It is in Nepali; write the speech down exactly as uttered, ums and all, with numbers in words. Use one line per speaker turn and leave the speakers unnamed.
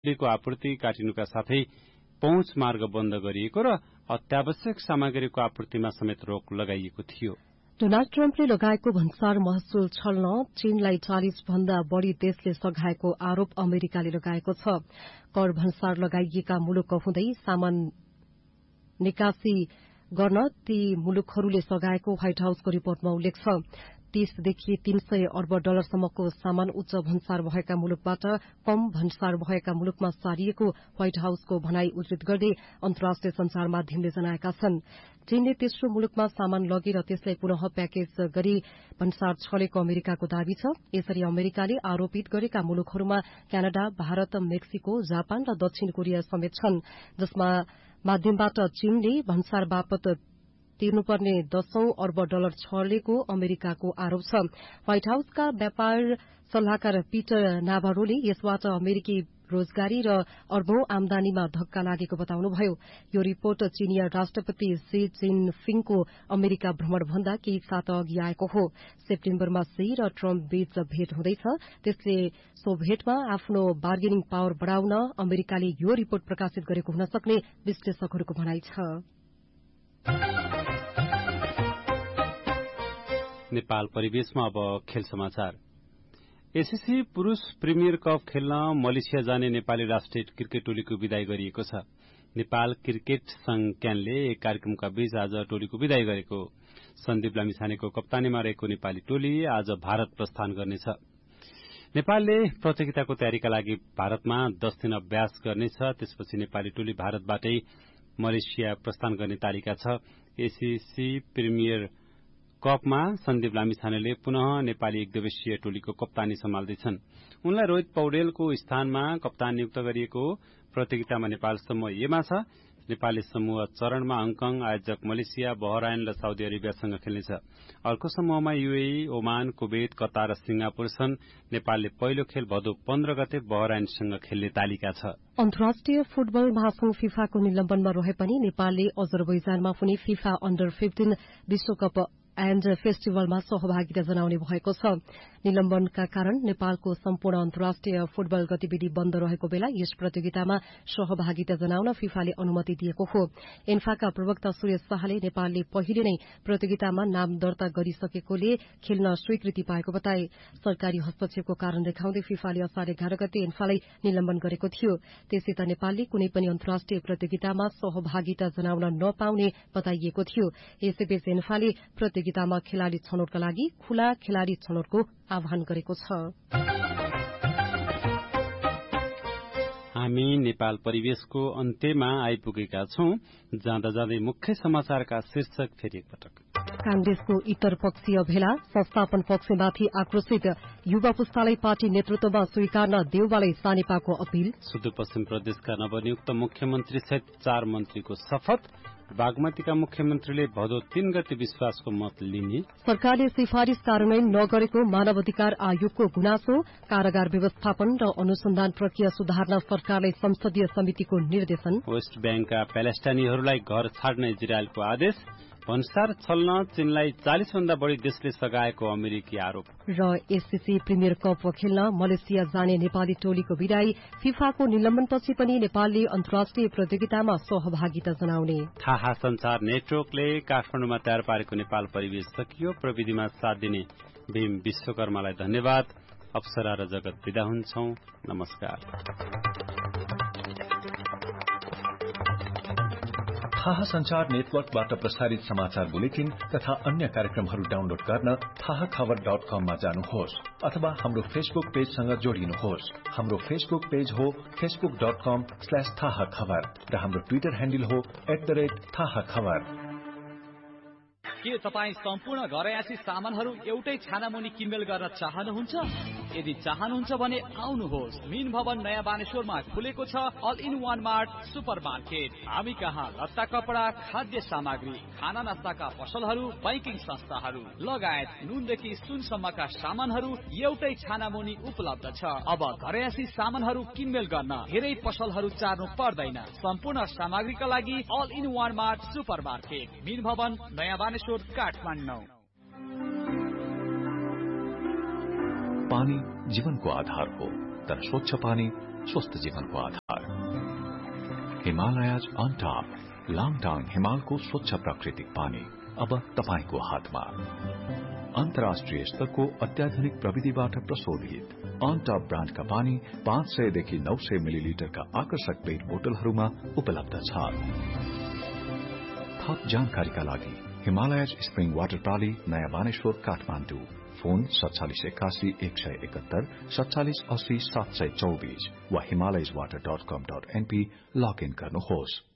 को आपूर्ति काटिनुका साथै पहुँच मार्ग बन्द गरिएको र अत्यावश्यक सामग्रीको आपूर्तिमा समेत रोक लगाइएको थियो।
डोनाल्ड ट्रम्पले लगाएको भन्सार महसुल छल्न चीनलाई चालिस भन्दा बढ़ी देशले सघाएको आरोप अमेरिकाले लगाएको छ। कर भन्सार लगाइएका मुलुक हुँदै सामान निकासी गर्न ती मुलुकहरूले सघाएको व्हाइट हाउसको रिपोर्टमा उल्लेख छ। तीसदेखि तीन सय अर्ब डलरसम्मको सामान उच्च भन्सार भएका मुलुकबाट कम भन्सार भएका मुलुकमा सारिएको व्हाइट हाउसको भनाई उद्धृत गर्दै अन्तर्राष्ट्रिय संचार माध्यमले जनाएका छन्। चीनले तेस्रो मुलुकमा सामान लगेर त्यसलाई पुनः प्याकेज गरी भन्सार छलेको अमेरिकाको दावी छ। यसरी अमेरिकाले आरोपित गरेका मुलुकहरूमा क्यानाडा, भारत, मेक्सिको, जापान र दक्षिण कोरिया समेत छन्, जसमा माध्यमबाट चीनले भन्सार बापत तिर्नुपर्ने दशौं अर्ब डलर छलेको अमेरिकाको आरोप छ। व्हाइट हाउसका व्यापार सल्लाहकार पीटर नाभारोले यसबाट अमेरिकी रोजगारी र अर्बौं आमदानीमा धक्का लागेको बताउनुभयो। यो रिपोर्ट चीनिया राष्ट्रपति शी जिनपिङको अमेरिका भ्रमण भन्दा केही साता अघि आएको हो। सेप्टेम्बरमा शी र ट्रम्प बीच भेट हुँदैछ। त्यसले सो भेटमा आफ्नो बार्गेनिङ पावर बढ़ाउन अमेरिकाले यो रिपोर्ट प्रकाशित गरेको हुन सक्ने विश्लेषकहरूको भनाइ छ।
नेपाल परिवेशमा अब खेल समाचार। एसएससी पुरूष प्रिमियर कप खेल्न मलेसिया जाने नेपाली राष्ट्रिय क्रिकेट टोलीको विदाई गरिएको छ। नेपाल क्रिकेट संघ क्यानले एक कार्यक्रमका बीच आज टोलीको विदाई गरेको। सन्दीप लामिछानेको कप्तानीमा रहेको नेपाली टोली आज भारत प्रस्थान गर्नेछ। नेपालले प्रतियोगिताको तयारीका लागि भारतमा दस दिन अभ्यास गर्नेछ। त्यसपछि नेपाली टोली भारतबाटै मलेसिया प्रस्थान गर्ने तालिका छ। एसएससी प्रिमियर कपमा सन्दीप लामिछानेले पुनः नेपाली एक दिवसीय टोलीको कप्तानी सम्हाल्दैछन्। उनलाई रोहित पौडेलको स्थानमा कप्तान नियुक्त गरिएको। प्रतियोगितामा नेपाल समूह एमा छ। नेपालले समूह चरणमा हङकङ, आयोजक मलेसिया, बहराइन र साउदी अरेबियासँग खेल्नेछ। अर्को समूहमा यूएई, ओमान, कुवेत, कतार र सिंगापुर छन्। नेपालले पहिलो खेल भदौ पन्ध्र गते बहराइनसँग खेल्ने तालिका छ।
अन्तर्राष्ट्रिय फुटबल महासंघ फिफाको निलम्बनमा रहे पनि नेपालले अजरबैजानमा पनि फिफा अन्डर फिफ्टीन विश्वकप एण्ड फेस्टिभलमा सहभागिता जनाउने भएको छ। निलम्बनका कारण नेपालको सम्पूर्ण अन्तर्राष्ट्रिय फुटबल गतिविधि बन्द रहेको बेला यस प्रतियोगितामा सहभागिता जनाउन फिफाले अनुमति दिएको हो। एन्फाका प्रवक्ता सुरेश शाहले नेपालले पहिले नै प्रतियोगितामा नाम दर्ता गरिसकेकोले खेल्न स्वीकृति पाएको बताए। सरकारी हस्तक्षेपको कारण देखाउँदै फिफाले असार एघार गते एन्फालाई निलम्बन गरेको थियो। त्यसै नेपालले कुनै पनि अन्तर्राष्ट्रिय प्रतियोगितामा सहभागिता जनाउन नपाउने बताइएको थियो। यसैबीच एन्फाले प्रतियोगितामा खेलाड़ी छनौटका लागि खुला खेलाड़ी छनौटको आह्वान गरेको छ।
हामी नेपाल परिवेशको अन्त्यमा आइपुगेका छौं। जाँदा जाँदै मुख्य समाचारका शीर्षक फेरि एकपटक।
कांग्रेसको इतर पक्षीय भेला, संस्थापन पक्षमाथि आक्रोशित युवा पुस्तालाई पार्टी नेतृत्वमा स्वीकार्न देउवालाई सानेपाको अपील।
सुदूरपश्चिम प्रदेशका नवनियुक्त मुख्यमन्त्री सहित चार मन्त्रीको शपथ। बागमतीका मुख्यमन्त्रीले भदौ तीन गते विश्वासको मत लिने।
सरकारले सिफारिश कार्यान्वयन नगरेको मानव अधिकार आयोगको गुनासो। कारागार व्यवस्थापन र अनुसन्धान प्रक्रिया सुधार्न सरकारलाई संसदीय समितिको निर्देशन।
वेस्ट ब्याङ्कका प्यालेस्टाइनीहरूलाई घर छाड्न इजरायलको आदेश। भन्सार छल्न चीनलाई चालिस भन्दा बढ़ी देशले सघाएको अमेरिकी आरोप।
र एससीसी प्रिमियर कप खेल्न मलेसिया जाने नेपाली टोलीको विदाई। फिफाको निलम्बनपछि पनि नेपालले अन्तर्राष्ट्रिय प्रतियोगितामा सहभागिता जनाउने।
थाहा संचार नेटवर्कले काठमाडौँमा तयार पारेको नेपाल परिवेश सकियो। प्रविधिमा साथ दिने भीम विश्वकर्मालाई धन्यवाद। अप्सरा र जगत विदा हुन्छौं। नमस्कार।
थाहा संचार नेटवर्कबाट प्रसारित समाचार बुलेटिन तथा अन्य कार्यक्रमहरू डाउनलोड गर्न थाहा खबर डट कममा जानुहोस् अथवा हाम्रो फेसबुक पेजसँग जोडिनुहोस्। हाम्रो फेसबुक पेज हो फेसबुक डट कम स्ल्याश थाहा खबर र हाम्रो ट्विटर ह्यान्डल हो एट द रेट थाहा खबर।
के तपाईँ सम्पूर्ण घरयासी सामानहरू एउटै छानामुनि किनमेल गर्न चाहनुहुन्छ? यदि चाहनुहुन्छ भने आउनुहोस्। मीन भवन नयाँ बानेश्वरमा खुलेको छ all in one mart super market. हामी कहाँ लत्ता कपडा, खाद्य सामग्री, खाना नास्ताका पसलहरू, बैंकिङ संस्थाहरू लगायत नुनदेखि सुनसम्मका सामानहरू एउटै छानामुनि उपलब्ध छ। अब घरयासी सामानहरू किनमेल गर्न धेरै पसलहरू चार्नु पर्दैन। सम्पूर्ण सामग्रीका लागि all in one mart super market, मीन भवन नयाँ बानेश्वर, काठमाडौँ।
पानी जीवनको आधार हो, तर स्वच्छ पानी स्वस्थ जीवनको आधार। हिमालयज अन टप, लाङटाङ हिमालको स्वच्छ प्राकृतिक पानी अब तपाईको हातमा। अन्तर्राष्ट्रिय स्तरको अत्याधुनिक प्रविधिबाट प्रशोधित अन टप ब्रान्डका पानी पाँच सयदेखि नौ सय मिलिलिटरका आकर्षक पेट बोतलहरूमा उपलब्ध छ। थप जानकारीका लागि हिमालयज स्प्रिङ वाटर प्रणाली, नयाँ बानेश्वर, काठमाडौँ। फोन सत्तालिस एकासी एक सय एकहत्तर सत्तालिस अस्सी सात सय चौबिस वा हिमालयज वाटर डट कम डट एनपी लगइन गर्नुहोस्।